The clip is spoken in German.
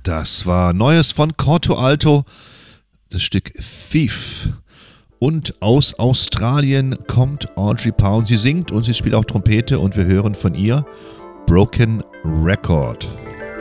Das war Neues von Corto Alto, das Stück Thief. Und aus Australien kommt Audrey Pound. Sie singt und sie spielt auch Trompete und wir hören von ihr Broken Record.